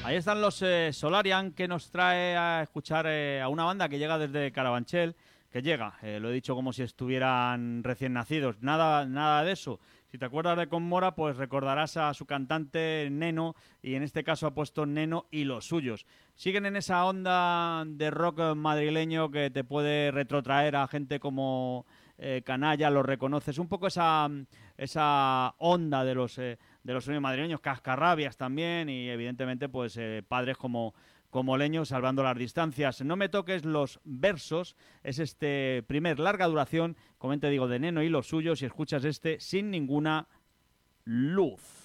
Ahí están los Solarian, que nos trae a escuchar a una banda que llega desde Carabanchel, que llega, lo he dicho como si estuvieran recién nacidos, nada, nada de eso. Si te acuerdas de Conmora, pues recordarás a su cantante Neno, y en este caso ha puesto Neno y los suyos. Siguen en esa onda de rock madrileño que te puede retrotraer a gente como Canalla, lo reconoces, un poco esa onda de los sonidos madrileños, cascarrabias también, y evidentemente pues padres como Leño, salvando las distancias. No me toques los versos, es este primer larga duración, como te digo, de Neno y los suyos, y escuchas este Sin ninguna luz.